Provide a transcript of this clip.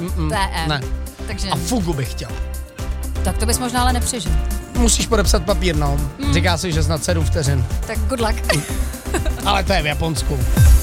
Ne. Takže... A fugu bych chtěl. Tak to bys možná ale nepřežil. Musíš podepsat papír, no. Říká se, že snad 7 vteřin. Tak good luck. Ale to je v Japonsku.